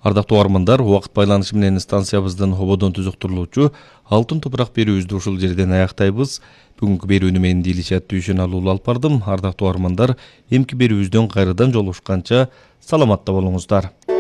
Ардактуу угармандар, убакыт байланышы менен станциябыздын ободон түзүктүрүлүүчү алтын топурак берүүбүздү ушул жерден аяктайбыз. Бүгүнкү берүүнү мен Дилишат Дүйшөналуу алып бардым. Ардактуу угармандар, эмки берүүбүздөн кайрадан жолугушканча саламатта болуңуздар.